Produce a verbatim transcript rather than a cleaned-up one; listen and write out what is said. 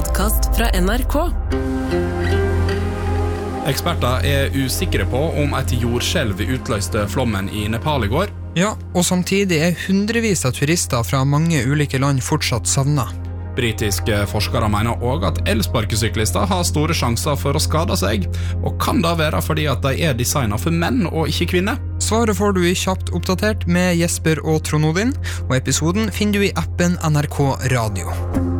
podcast fra N R K. Eksperter er usikre på om et jordskjelv utløste flommen i Nepal i går. Ja, og samtidig er hundrevis av turister fra mange ulike land fortsatt savnet. Britiske forskere mener også at elsparkesyklister har store sjanser for å skade seg, og kan da være fordi at de er designet for menn og ikke kvinner? Svaret får du i Kjapt oppdatert med Jesper og Trond Odin, og episoden finner du i appen N R K Radio.